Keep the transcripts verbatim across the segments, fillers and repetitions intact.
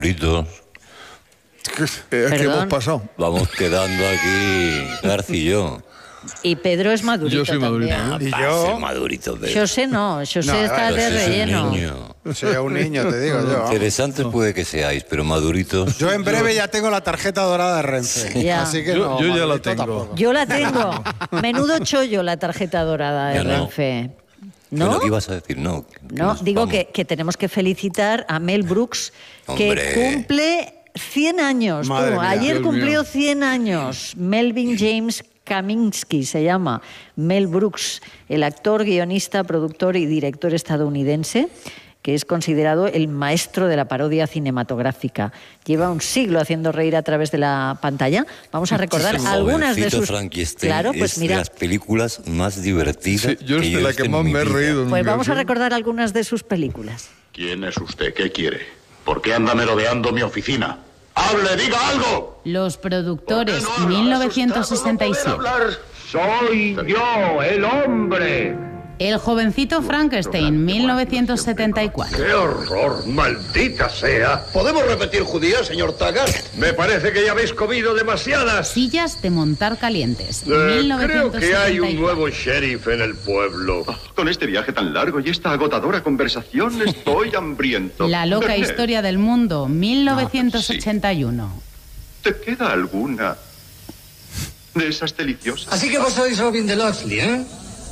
Maduritos. ¿Qué, eh, ¿qué hemos pasado? Vamos quedando aquí, García y yo. Y Pedro es madurito. Yo soy madurito. También. ¿Y yo? Madurito, Pedro. José no, José No, está de relleno. Un niño. Soy un niño, te digo yo. Interesantes puede que seáis, pero maduritos. Yo en breve ya tengo la tarjeta dorada de Renfe. Ya. Así que Yo- no, yo ya la madurito tengo. tampoco. Yo la tengo. Menudo chollo la tarjeta dorada de Ya no. Renfe. ¿No? Bueno, ¿qué ibas a decir? No, que No, nos digo vamos. que, que tenemos que felicitar a Mel Brooks, que Hombre. cumple cien años. Tú. Madre mía. Ayer Dios cumplió mío. cien años. Melvin James Kaminsky se llama. Mel Brooks, el actor, guionista, productor y director estadounidense, que es considerado el maestro de la parodia cinematográfica. Lleva un siglo haciendo reír a través de la pantalla. Vamos a recordar El algunas de jovencito sus... Frankenstein Claro, pues es de mira, las películas más divertidas Sí, yo es que de yo he la visto que en más mi me he vida. reído. pues nunca, vamos a ¿sí? recordar algunas de sus películas. ¿Quién es usted? ¿Qué quiere? ¿Por qué anda merodeando mi oficina? ¡Hable, diga algo! Los productores, ¿Por qué no habla? mil novecientos sesenta y siete. ¿Asustado no poder hablar? Soy yo, el hombre. El jovencito Frankenstein, mil novecientos setenta y cuatro. ¡Qué horror! ¡Maldita sea! ¿Podemos repetir judía, señor Taggart? Me parece que ya habéis comido demasiadas. Sillas de montar calientes, Eh, mil creo novecientos que hay un setenta y cuatro. nuevo sheriff en el pueblo. Con este viaje tan largo y esta agotadora conversación estoy hambriento. La loca Bernard, historia del mundo, mil novecientos ochenta y uno. ¿Te queda alguna de esas deliciosas? Así que vos sois Robin de Locksley, ¿eh?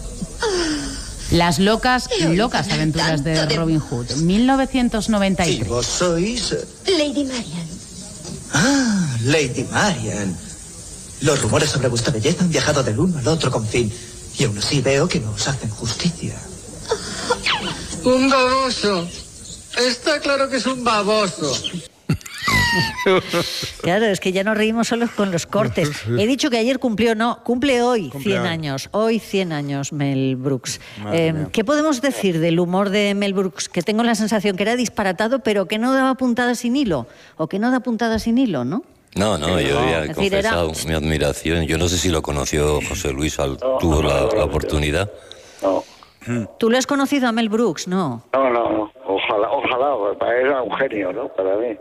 Las locas, locas aventuras de Robin Hood, mil novecientos noventa y Y tres. vos sois... Lady Marian. Ah, Lady Marian. Los rumores sobre vuestra belleza han viajado del uno al otro confín. Y aún así veo que no os hacen justicia. Un baboso. Está claro que es un baboso. Claro, es que ya nos reímos solos con los cortes. He dicho que ayer cumplió, no, cumple hoy Cumple cien hoy. años. Hoy cien años Mel Brooks. Madre Eh, mía. ¿Qué podemos decir del humor de Mel Brooks? Que tengo la sensación que era disparatado, pero que no daba puntadas sin hilo. O que no da puntadas sin hilo, ¿no? No, no, yo había Es decir, era- confesado mi admiración. Yo no sé si lo conoció José Luis, al, tuvo la, la oportunidad. No, ¿Tú lo has conocido a Mel Brooks? No. no, no, ojalá, ojalá, porque era un genio, ¿no? Para mí.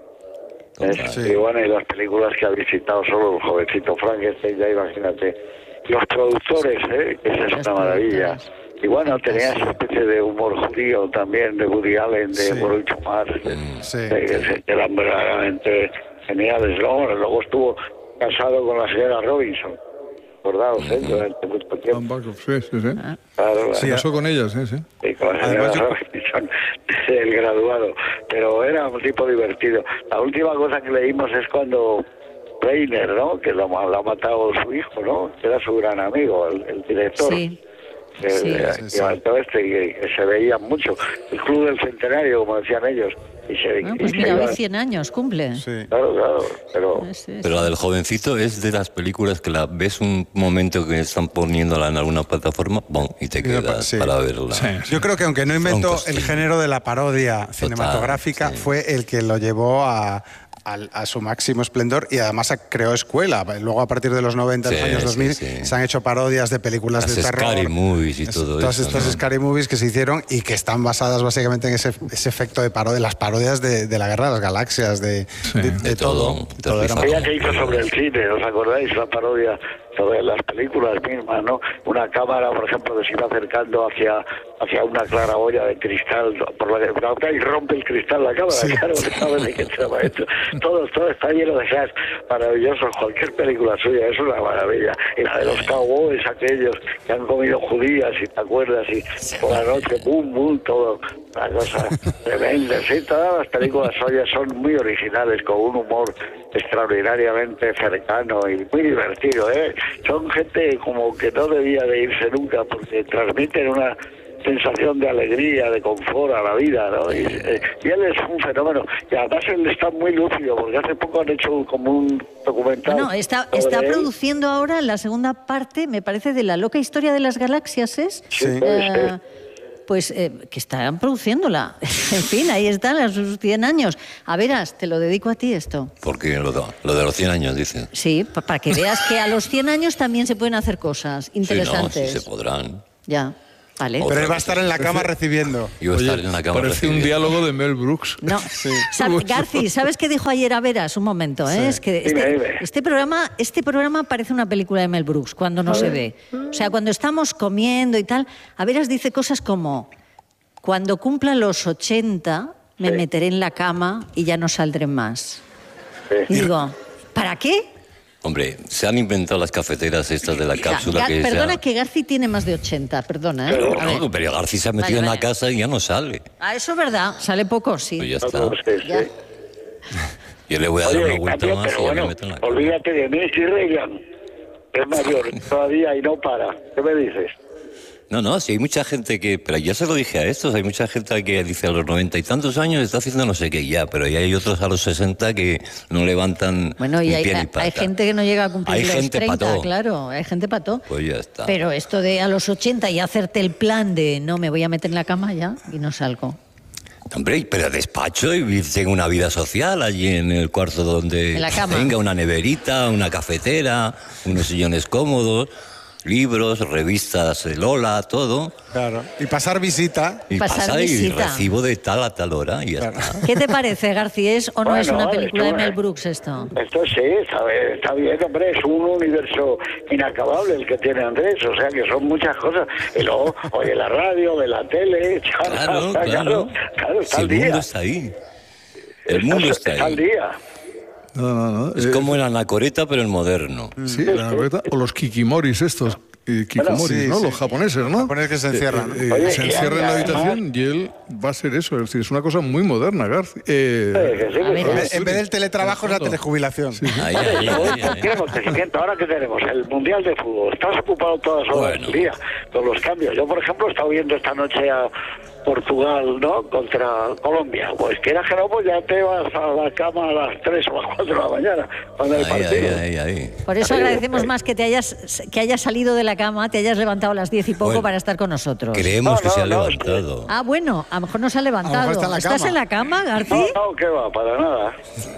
Es- Sí. Y bueno, y las películas que ha visitado solo el jovencito Frankenstein, ya imagínate. Los productores, ¿eh? Esa es Los una maravilla. productores. Y bueno, tenía esa especie de humor judío también, de Woody Allen, de Sí. Groucho Marx, Sí. eh, que que eran verdaderamente geniales. ¿No? Luego estuvo casado con la señora Robinson, acordados, ¿eh? Durante mucho tiempo. Van Back, sí, sí, sí. Claro, Se claro. casó con ella, sí, sí. Y con la Además, señora yo- Robinson, el graduado. Pero era un tipo divertido. La última cosa que leímos es cuando Reiner, ¿no? Que lo, ma- lo ha matado su hijo, ¿no? Que era su gran amigo, el, el director. Sí. Que, Sí. eh, Sí, que sí. mató este y que se veían mucho. El Club del Centenario, como decían ellos. Y se, Ah, y pues se mira, hoy iban- cien años cumple. Sí. Claro, claro. Pero Sí, sí, Pero la del jovencito es de las películas que la ves un momento que están poniéndola en alguna plataforma, ¡bum! Y te Mira, quedas sí. para verla. Sí. Yo creo que aunque no inventó Frankenstein. el género de la parodia cinematográfica, sí. fue el que lo llevó a, al- a su máximo esplendor y además creó escuela. Luego a partir de los noventa, los Sí, años sí, dos mil, sí. se han hecho parodias de películas Las de terror. Scary Movies y todo Todas eso, estas ¿no? Scary Movies que se hicieron y que están basadas básicamente en ese, ese efecto de parodia, las parodias de, de la Guerra de las Galaxias, de, de- de De todo, todo. Era- terrificado. aquella que hizo sobre el cine, ¿os acordáis? La parodia sobre las películas mismas, ¿no? Una cámara, por ejemplo, que se iba acercando hacia hacia una claraboya de cristal por la que y rompe el cristal la cámara, Sí. claro, no sabes de qué estaba hecho. Todo, todo está lleno de hacks maravillosos. Cualquier película suya es una maravilla. Y la de los cowboys, aquellos que han comido judías, si te acuerdas, y por la noche, boom, boom, todo. Una cosa tremenda. Sí, todas las películas suyas son muy originales, con un humor extraordinariamente cercano y muy divertido, ¿eh? Son gente como que no debía de irse nunca porque transmiten una sensación de alegría, de confort a la vida, ¿no? Y, eh, y él es un fenómeno. Y además él está muy lúcido, porque hace poco han hecho como un documental. No, está, sobre está él. produciendo ahora la segunda parte, me parece, de La loca historia de las galaxias, ¿es? Sí, puede Eh, ser. pues eh, que están produciéndola. En fin, ahí están a sus cien años. A veras, te lo dedico a ti esto. Porque lo, de- lo de los cien años, dice. Sí, pa- para que veas que a los cien años también se pueden hacer cosas Sí, no, sí interesantes. se podrán. Ya. Vale. Pero él va a estar en la cama recibiendo. Yo voy a estar Oye, en la cama parece recibiendo. un diálogo de Mel Brooks. No, Sab- Garci, ¿sabes qué dijo ayer a Veras? Un momento, ¿eh? Sí. Es que Dime, este, dime. este programa, este programa parece una película de Mel Brooks cuando no A se ver. ve. O sea, cuando estamos comiendo y tal, a Veras dice cosas como: cuando cumpla los ochenta me Sí. meteré en la cama y ya no saldré más. Sí. Y digo, ¿para qué? Hombre, se han inventado las cafeteras estas de la cápsula Ga- que perdona sea... que Garci tiene más de ochenta, perdona. ¿eh? Pero, A ver. no, pero García se ha metido Vale, en vale. la casa y ya no sale. Ah, eso es verdad, sale poco, sí. Pues ya No, está. no, sí, sí. Ya. Yo le voy a dar Oye, una en vuelta cambio, más pero y ya bueno, me meto en la cama. olvídate de mí, si Reagan es mayor todavía y no para. ¿Qué me dices? No, no, sí hay mucha gente que... Pero ya se lo dije a estos, hay mucha gente que dice a los noventa y tantos años está haciendo no sé qué ya, pero ya hay otros a los sesenta que no levantan Bueno, y ni hay, pie ni hay pata. gente que no llega a cumplir Hay los gente treinta, pató. claro, hay gente pató. Pues ya está. Pero esto de a los ochenta y hacerte el plan de no, me voy a meter en la cama ya y no salgo. Hombre, pero despacho y tengo una vida social allí en el cuarto donde En la cama. tenga una neverita, una cafetera, unos sillones cómodos, libros, revistas de Lola, todo. Claro. Y pasar visita. Y Pasar pasa y visita. recibo de tal a tal hora y ya Claro. está. ¿Qué te parece, García? ¿Es o no es Bueno, una película de esto, Mel eh. Brooks esto? Esto sí, está bien, está bien, hombre, es un universo inacabable el que tiene Andrés, o sea que son muchas cosas. Y luego, oye, la radio, de la tele, Claro, claro, claro. claro, claro, está Si al el mundo día. está ahí. El mundo está Está al ahí. día. No, no, no. Es eh, como el anacoreta, pero el moderno. Sí, la verdad. O los kikimoris estos. eh, kikomoris, sí, ¿no? sí. los japoneses, ¿no? Japoneses que se encierran, ¿no? Eh, eh, Oye, se y encierra en la además- habitación y él va a ser eso. Es decir, es una cosa muy moderna, García. Eh, Sí, que sí, A ver, que En sí. vez- en vez del teletrabajo es la telejubilación. Ahí, Vale, ahí, yo voy ahí, ahí. contigo, Tecimiento. Ahora que tenemos el Mundial de Fútbol, estás ocupado todas horas Bueno. del día con los cambios. Yo, por ejemplo, he estado viendo esta noche a Portugal, ¿no? Contra Colombia. Pues quieras que no, pues ya te vas a la cama a las tres o las cuatro de la mañana cuando hay Ahí, ahí, partido. ahí, ahí. Por eso Ahí, agradecemos ahí. más que te hayas que hayas salido de la cama, te hayas levantado a las diez y poco Bueno, para estar con nosotros. Creemos No, que se no, ha no, levantado. Ah, bueno, a lo mejor no se ha A levantado. lo mejor está en la ¿Estás cama. en la cama, Garci? No, no, ¿qué va? Para nada.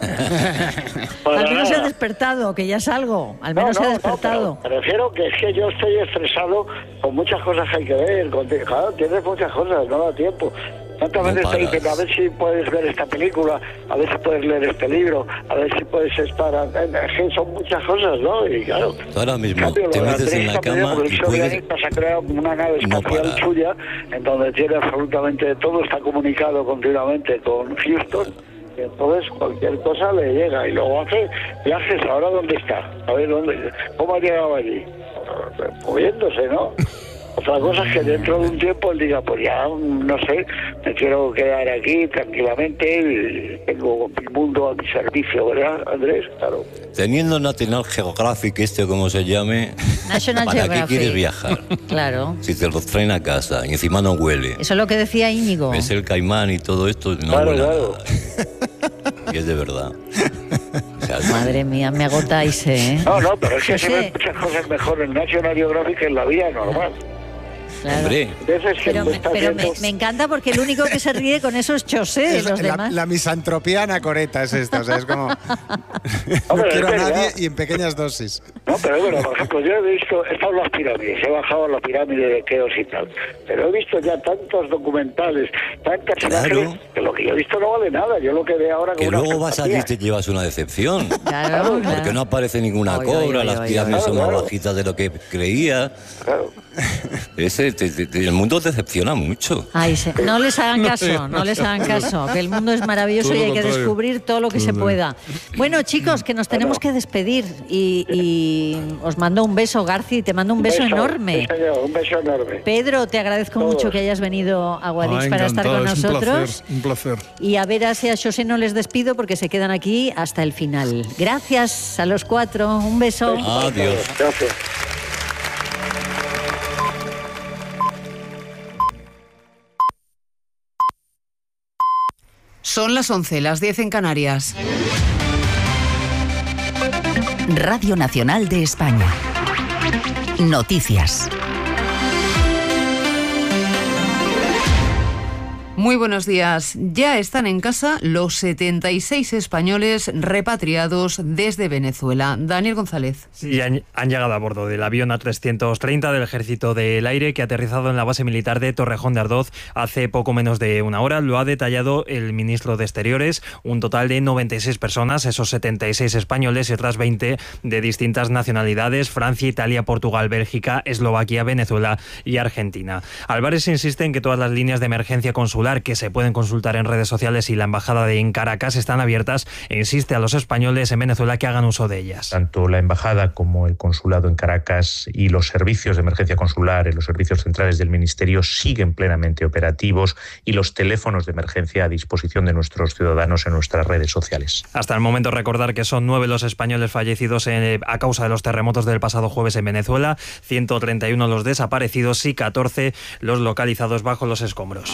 Para Al menos se ha nada. despertado, que ya salgo. Al No, menos se ha no, no, despertado. pero me refiero que es que yo estoy estresado con muchas cosas que hay que ver. Con, claro, tienes muchas cosas, no da tiempo. ¿Cuántas No veces te paras. dicen, a ver si puedes ver esta película, a ver si puedes leer este libro, a ver si puedes estar... en- en fin, son muchas cosas, ¿no? Y claro... Tú ahora mismo en cambio, te lo de metes en Andrés la está muy bien, cama porque y el puedes... sovianista se ha creado como una nave no espacial parar. suya, en donde tiene absolutamente todo, está comunicado continuamente con Houston, y entonces cualquier cosa le llega, y luego hace viajes. ¿Ahora dónde está? A ver, ¿dónde, ¿cómo ha llegado allí? Moviéndose, ¿no? Otra cosa es que dentro de un tiempo él diga, pues ya, no sé, me quiero quedar aquí tranquilamente y tengo mi mundo a mi servicio, ¿verdad, Andrés? Claro. Teniendo National Geographic, este como se llame, National ¿para Geographic. qué quieres viajar? Claro. Si te lo traen a casa y encima no huele. Eso es lo que decía Íñigo. Ves el caimán y todo esto, no Claro, huele a claro. nada. Y es de verdad. O sea, Madre mía, me agotáis, ¿eh? No, no, pero es que Sí, se sí. ven muchas cosas mejor en National Geographic que en la vida normal. Claro. hombre, Veces que Pero, tú me, estás pero me, viendo- me encanta porque el único que se ríe con eso es Chosé, Es los la, demás. la misantropía anacoreta es esta, o sea, es como... no Hombre, quiero a es verdad. nadie y en pequeñas dosis. No, pero es verdad, por ejemplo, yo he visto, he estado en las pirámides, he bajado a la pirámide de Keops y tal, pero he visto ya tantos documentales, tantas Claro. imágenes, que lo que yo he visto no vale nada. Yo lo que veo ahora que como una luego vas allí y fantasía. te llevas una decepción. Claro, Porque claro. no aparece ninguna Oy, cobra, oy, oy, las oy, pirámides oy. son más Claro. bajitas de lo que creías. Claro. Ese, te- te- te- el mundo decepciona mucho. Ay, se- no les hagan caso, no les hagan caso, que el mundo es maravilloso Todo y lo hay que contrario. descubrir todo lo que se Todo. pueda. Bueno, chicos, que nos tenemos que despedir y, y os mando un beso, Garci, te mando un beso, enorme. sí, señor, un beso enorme. Pedro, te agradezco Todos. mucho que hayas venido a Guadix Ah, para estar encantado, con es un nosotros. placer, un placer. Y a Veras y a Xosé no les despido porque se quedan aquí hasta el final. Gracias a los cuatro, un beso. Adiós. Gracias. Son las once, las diez en Canarias. Radio Nacional de España. Noticias. Muy buenos días. Ya están en casa los setenta y seis españoles repatriados desde Venezuela. Daniel González. Sí, han, han llegado a bordo del avión A trescientos treinta del Ejército del Aire que ha aterrizado en la base militar de Torrejón de Ardoz hace poco menos de una hora. Lo ha detallado el ministro de Exteriores. Un total de noventa y seis personas, esos setenta y seis españoles y otras veinte de distintas nacionalidades: Francia, Italia, Portugal, Bélgica, Eslovaquia, Venezuela y Argentina. Álvarez insiste en que todas las líneas de emergencia consular que se pueden consultar en redes sociales y la embajada de en Caracas están abiertas e insiste a los españoles en Venezuela que hagan uso de ellas. Tanto la embajada como el consulado en Caracas y los servicios de emergencia consular y los servicios centrales del ministerio siguen plenamente operativos y los teléfonos de emergencia a disposición de nuestros ciudadanos en nuestras redes sociales. Hasta el momento recordar que son nueve los españoles fallecidos en, a causa de los terremotos del pasado jueves en Venezuela, ciento treinta y uno los desaparecidos y catorce los localizados bajo los escombros.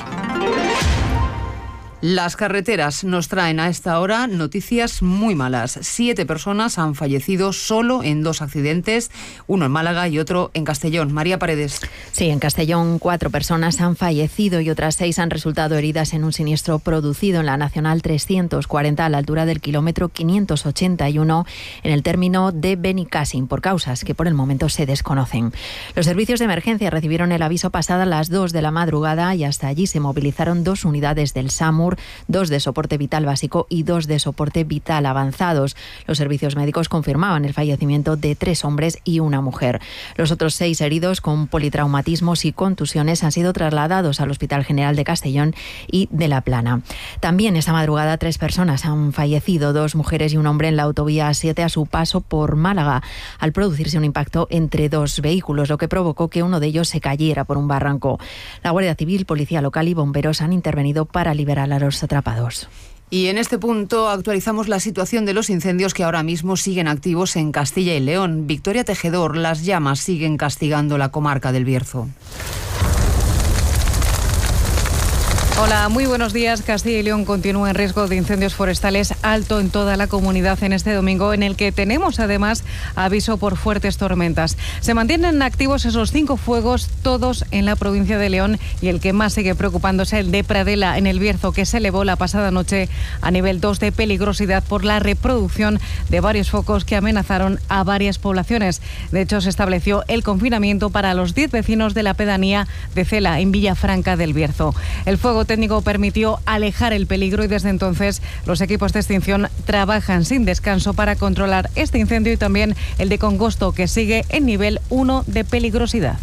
Las carreteras nos traen a esta hora noticias muy malas. Siete personas han fallecido solo en dos accidentes, uno en Málaga y otro en Castellón. María Paredes. Sí, en Castellón cuatro personas han fallecido y otras seis han resultado heridas en un siniestro producido en la Nacional trescientos cuarenta a la altura del kilómetro quinientos ochenta y uno en el término de Benicàssim, por causas que por el momento se desconocen. Los servicios de emergencia recibieron el aviso pasada a las dos de la madrugada y hasta allí se movilizaron dos unidades del SAMUR, dos de soporte vital básico y dos de soporte vital avanzados. Los servicios médicos confirmaban el fallecimiento de tres hombres y una mujer. Los otros seis heridos con politraumatismos y contusiones han sido trasladados al Hospital General de Castellón y de La Plana. También esta madrugada tres personas han fallecido, dos mujeres y un hombre en la autovía A siete a su paso por Málaga, al producirse un impacto entre dos vehículos, lo que provocó que uno de ellos se cayera por un barranco. La Guardia Civil, Policía Local y bomberos han intervenido para liberar a los atrapados. Y en este punto actualizamos la situación de los incendios que ahora mismo siguen activos en Castilla y León. Victoria Tejedor, las llamas siguen castigando la comarca del Bierzo. Hola, muy buenos días. Castilla y León continúa en riesgo de incendios forestales alto en toda la comunidad en este domingo, en el que tenemos además aviso por fuertes tormentas. Se mantienen activos esos cinco fuegos, todos en la provincia de León, y el que más sigue preocupándose, el de Pradela, en el Bierzo, que se elevó la pasada noche a nivel dos de peligrosidad por la reproducción de varios focos que amenazaron a varias poblaciones. De hecho, se estableció el confinamiento para los diez vecinos de la pedanía de Cela, en Villafranca del Bierzo. El fuego técnico permitió alejar el peligro y desde entonces los equipos de extinción trabajan sin descanso para controlar este incendio y también el de Congosto, que sigue en nivel uno de peligrosidad.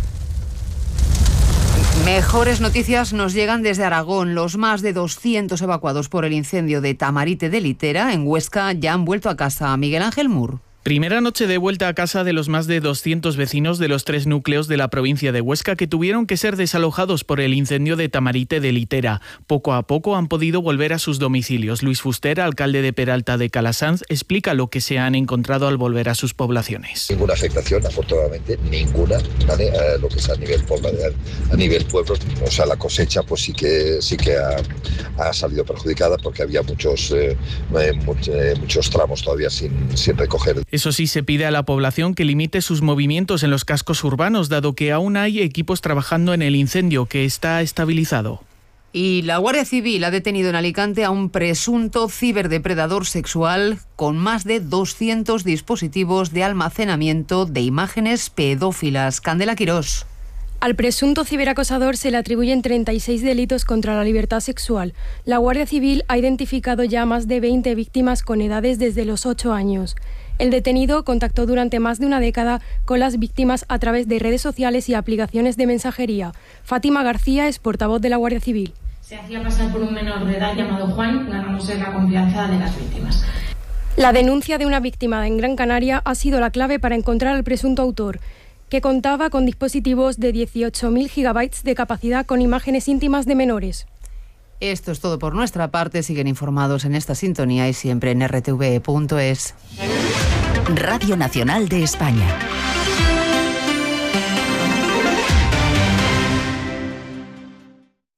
Mejores noticias nos llegan desde Aragón. Los más de doscientos evacuados por el incendio de Tamarite de Litera, en Huesca, ya han vuelto a casa. Miguel Ángel Mur. Primera noche de vuelta a casa de los más de doscientos vecinos de los tres núcleos de la provincia de Huesca que tuvieron que ser desalojados por el incendio de Tamarite de Litera. Poco a poco han podido volver a sus domicilios. Luis Fuster, alcalde de Peralta de Calasanz, explica lo que se han encontrado al volver a sus poblaciones. Ninguna afectación, afortunadamente, ninguna, ¿vale? Eh, lo que es a nivel poblacional, a nivel pueblo. O sea, la cosecha pues sí que sí que ha, ha salido perjudicada porque había muchos, eh, much, eh, muchos tramos todavía sin, sin recoger. Eso sí, se pide a la población que limite sus movimientos en los cascos urbanos, dado que aún hay equipos trabajando en el incendio, que está estabilizado. Y la Guardia Civil ha detenido en Alicante a un presunto ciberdepredador sexual con más de doscientos dispositivos de almacenamiento de imágenes pedófilas. Candela Quirós. Al presunto ciberacosador se le atribuyen treinta y seis delitos contra la libertad sexual. La Guardia Civil ha identificado ya más de veinte víctimas con edades desde los ocho años. El detenido contactó durante más de una década con las víctimas a través de redes sociales y aplicaciones de mensajería. Fátima García es portavoz de la Guardia Civil. Se hacía pasar por un menor de edad llamado Juan, ganándose la confianza de las víctimas. La denuncia de una víctima en Gran Canaria ha sido la clave para encontrar al presunto autor, que contaba con dispositivos de dieciocho mil gigabytes de capacidad con imágenes íntimas de menores. Esto es todo por nuestra parte. Siguen informados en esta sintonía y siempre en erre te ve punto es. Radio Nacional de España.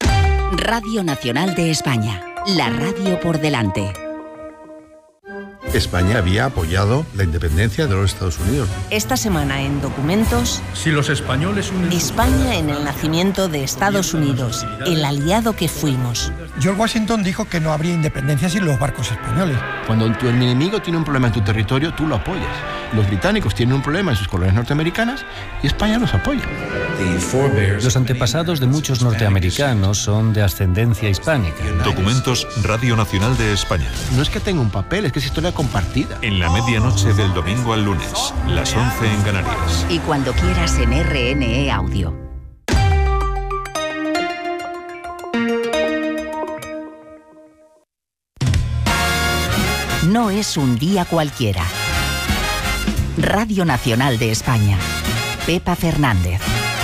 Radio Nacional de España. La radio por delante. España había apoyado la independencia de los Estados Unidos. Esta semana en Documentos, Si los españoles unen sus España en el nacimiento de Estados Unidos, el aliado que fuimos. George Washington dijo que no habría independencia sin los barcos españoles. Cuando tu enemigo tiene un problema en tu territorio, tú lo apoyas. Los británicos tienen un problema en sus colonias norteamericanas y España los apoya. Los antepasados de muchos norteamericanos son de ascendencia hispánica. Documentos Radio Nacional de España. No es que tenga un papel, es que es historia compartida. En la medianoche del domingo al lunes, las once en Canarias. Y cuando quieras en R N E Audio. No es un día cualquiera. Radio Nacional de España. Pepa Fernández.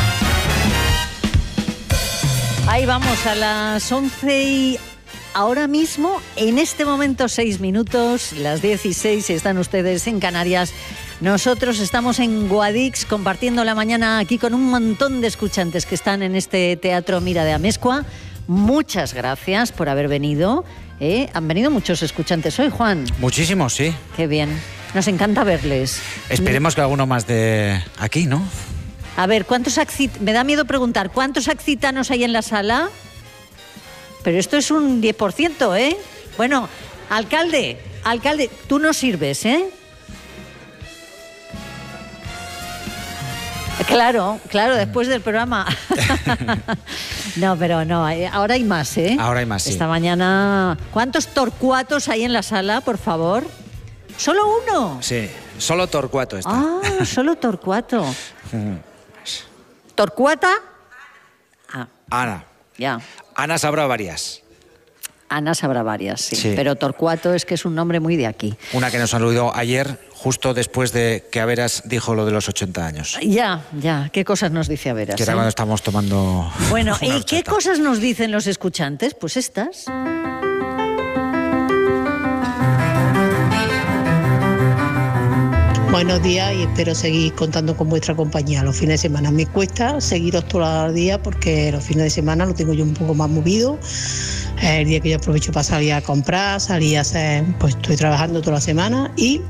Ahí vamos a las once y ahora mismo, en este momento, seis minutos, las dieciséis, si están ustedes en Canarias. Nosotros estamos en Guadix compartiendo la mañana aquí con un montón de escuchantes que están en este Teatro Mira de Amezcua. Muchas gracias por haber venido. ¿eh? Han venido muchos escuchantes hoy, Juan. Muchísimos, sí. Qué bien. Nos encanta verles. Esperemos que alguno más de aquí, ¿no? A ver, ¿cuántos accit- me da miedo preguntar, ¿cuántos accitanos hay en la sala? Pero esto es un diez por ciento, ¿eh? Bueno, alcalde, alcalde, tú no sirves, ¿eh? Claro, claro, después del programa. No, pero no, ahora hay más, ¿eh? Ahora hay más, sí. Esta mañana... ¿Cuántos torcuatos hay en la sala, por favor? ¿Solo uno? Sí, solo Torcuato está. Ah, solo Torcuato. ¿Torcuata? Ah, Ana. ya. Ana sabrá varias. Ana sabrá varias, sí. Sí. Pero Torcuato es que es un nombre muy de aquí. Una que nos saludó ayer, justo después de que Averas dijo lo de los ochenta años. Ya, ya. ¿Qué cosas nos dice Averas? Que era eh? cuando estamos tomando... Bueno, una ¿y qué horchata. cosas nos dicen los escuchantes? Pues estas. Buenos días y espero seguir contando con vuestra compañía los fines de semana. Me cuesta seguiros todos los días porque los fines de semana lo tengo yo un poco más movido. El día que yo aprovecho para salir a comprar, salir a hacer, pues estoy trabajando toda la semana y,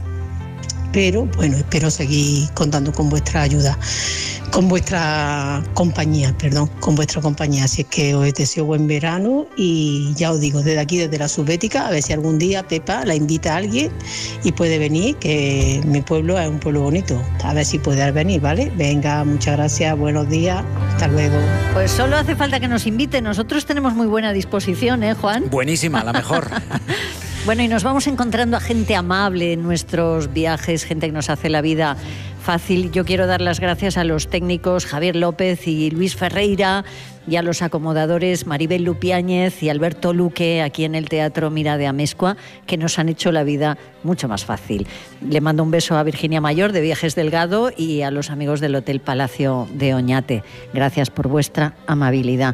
pero bueno, espero seguir contando con vuestra ayuda, con vuestra compañía, perdón, con vuestra compañía. Así es que os deseo buen verano y ya os digo, desde aquí, desde la Subbética, a ver si algún día Pepa la invita a alguien y puede venir, que mi pueblo es un pueblo bonito. A ver si puede venir, ¿vale? Venga, muchas gracias, buenos días, hasta luego. Pues solo hace falta que nos inviten. Nosotros tenemos muy buena disposición, ¿eh, Juan? Buenísima, la mejor. Bueno, y nos vamos encontrando a gente amable en nuestros viajes, gente que nos hace la vida fácil. Yo quiero dar las gracias a los técnicos Javier López y Luis Ferreira y a los acomodadores Maribel Lupiáñez y Alberto Luque aquí en el Teatro Mira de Amezcua, que nos han hecho la vida mucho más fácil. Le mando un beso a Virginia Mayor de Viajes Delgado y a los amigos del Hotel Palacio de Oñate. Gracias por vuestra amabilidad.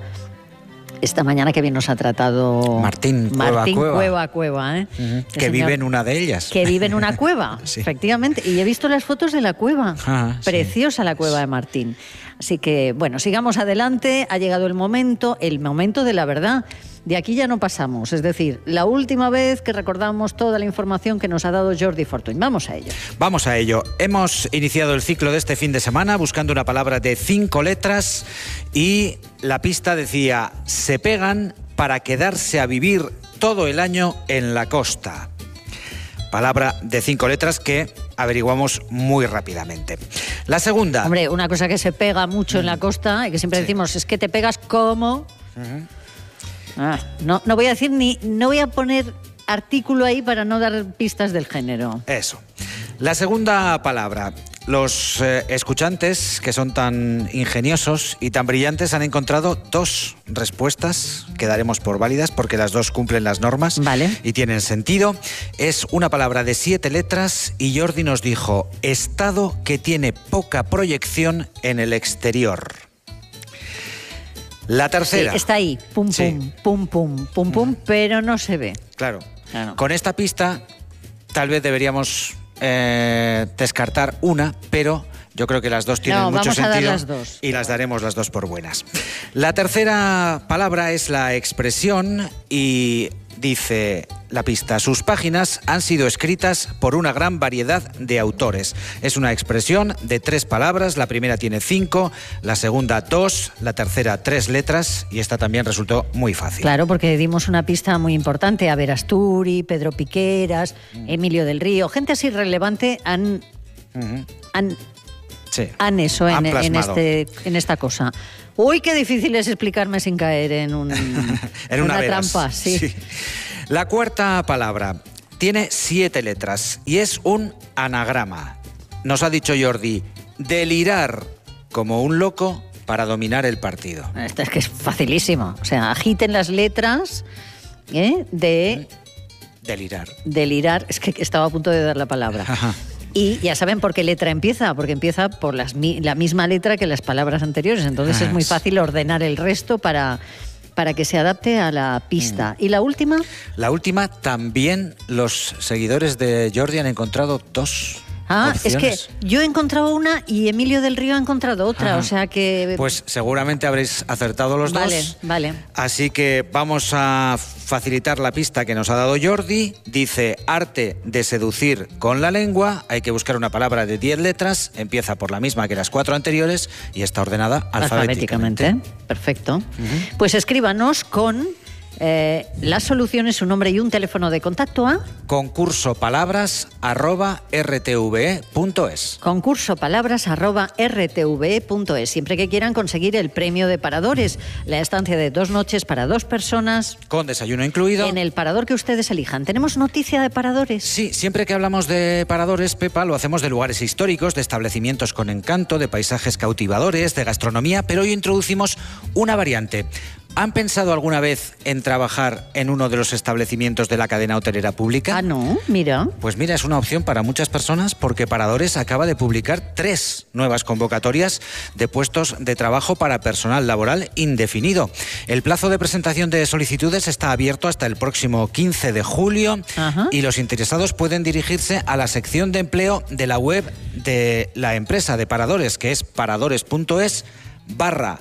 Esta mañana que bien nos ha tratado Martín Cueva Martín Cueva. Cueva Cueva, ¿eh? Uh-huh. Este Que señor vive en una de ellas. Que vive en una cueva, Sí. efectivamente. Y he visto las fotos de la cueva. Ah, sí. Preciosa la cueva de Martín. Así que, bueno, sigamos adelante. Ha llegado el momento, el momento de la verdad. De aquí ya no pasamos. Es decir, la última vez que recordamos toda la información que nos ha dado Jordi Fortuny. Vamos a ello. Vamos a ello. Hemos iniciado el ciclo de este fin de semana buscando una palabra de cinco letras y la pista decía: se pegan para quedarse a vivir todo el año en la costa. Palabra de cinco letras que averiguamos muy rápidamente. La segunda. Hombre, una cosa que se pega mucho en la costa y que siempre decimos es que te pegas como... Uh-huh. Ah, no, no voy a decir ni... No voy a poner artículo ahí para no dar pistas del género. Eso. La segunda palabra. Los eh, escuchantes, que son tan ingeniosos y tan brillantes, han encontrado dos respuestas que daremos por válidas porque las dos cumplen las normas vale. y tienen sentido. Es una palabra de siete letras y Jordi nos dijo: estado que tiene poca proyección en el exterior. La tercera. Sí, está ahí, pum, pum, Sí. pum, pum, pum, pum, pero no se ve. Claro. Claro. Con esta pista tal vez deberíamos eh, descartar una, pero Yo creo que las dos tienen no, mucho vamos a sentido dar las dos. y las daremos las dos por buenas. La tercera palabra es la expresión y dice la pista: sus páginas han sido escritas por una gran variedad de autores. Es una expresión de tres palabras, la primera tiene cinco, la segunda dos, la tercera tres letras y esta también resultó muy fácil. Claro, porque dimos una pista muy importante. Aver Asturi, Pedro Piqueras, mm. Emilio del Río, gente así relevante han... Uh-huh. han Sí, han eso en, en, este, en esta cosa. Uy, qué difícil es explicarme sin caer en, un, en una, una veras, trampa. Sí. Sí. La cuarta palabra tiene siete letras y es un anagrama. Nos ha dicho Jordi, delirar como un loco para dominar el partido. Esto es que es facilísimo. O sea, agiten las letras ¿eh? de... Delirar. Delirar. Es que estaba a punto de dar la palabra. Ajá. Y ya saben por qué letra empieza, porque empieza por las, la misma letra que las palabras anteriores. Entonces ah, es muy fácil ordenar el resto para, para que se adapte a la pista. Mm. ¿Y la última? La última también los seguidores de Jordi han encontrado dos. Ah, opciones. Es que yo he encontrado una y Emilio del Río ha encontrado otra, Ajá. o sea que... Pues seguramente habréis acertado los vale, dos. Vale, vale. Así que vamos a facilitar la pista que nos ha dado Jordi. Dice, arte de seducir con la lengua. Hay que buscar una palabra de diez letras. Empieza por la misma que las cuatro anteriores y está ordenada alfabéticamente. alfabéticamente. Perfecto. Uh-huh. Pues escríbanos con... Eh, las soluciones, un nombre y un teléfono de contacto a concursopalabras arroba r t v e punto es. concursopalabras arroba r t v e punto es. Siempre que quieran conseguir el premio de Paradores, la estancia de dos noches para dos personas con desayuno incluido en el parador que ustedes elijan. ¿Tenemos noticia de Paradores? Sí, siempre que hablamos de Paradores, Pepa, lo hacemos de lugares históricos, de establecimientos con encanto, de paisajes cautivadores, de gastronomía, pero hoy introducimos una variante. ¿Han pensado alguna vez en trabajar en uno de los establecimientos de la cadena hotelera pública? Ah, no, mira. Pues mira, es una opción para muchas personas porque Paradores acaba de publicar tres nuevas convocatorias de puestos de trabajo para personal laboral indefinido. El plazo de presentación de solicitudes está abierto hasta el próximo quince de julio. Ajá. Y los interesados pueden dirigirse a la sección de empleo de la web de la empresa de Paradores, que es paradores punto es barra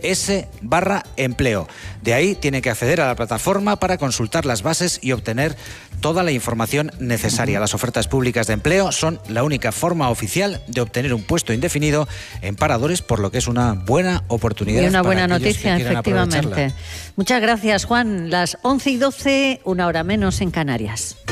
es barra empleo. De ahí tiene que acceder a la plataforma para consultar las bases y obtener toda la información necesaria. Las ofertas públicas de empleo son la única forma oficial de obtener un puesto indefinido en Paradores, por lo que es una buena oportunidad. Y una buena para noticia, efectivamente. Muchas gracias, Juan. Las once y doce, una hora menos en Canarias.